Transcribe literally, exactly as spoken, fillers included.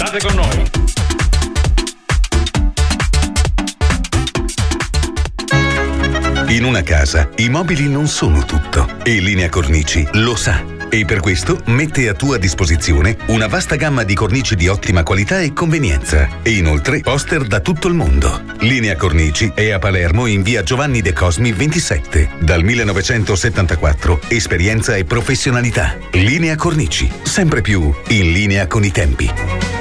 State con noi. In una casa i mobili non sono tutto e Linea Cornici lo sa. E per questo mette a tua disposizione una vasta gamma di cornici di ottima qualità e convenienza. E inoltre poster da tutto il mondo. Linea Cornici è a Palermo in via Giovanni De Cosmi ventisette. Dal millenovecentosettantaquattro esperienza e professionalità. Linea Cornici, sempre più in linea con i tempi.